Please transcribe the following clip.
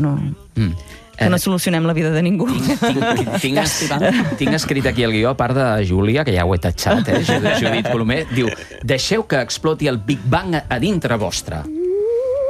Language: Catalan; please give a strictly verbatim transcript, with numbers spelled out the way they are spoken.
no... Mm. Que no solucionem la vida de ningú. Tinc, tinc, tinc escrit aquí el guió, a part de Júlia, que ja ho he tatxat, eh? Judit Colomer, diu: deixeu que exploti el Big Bang a dintre vostre.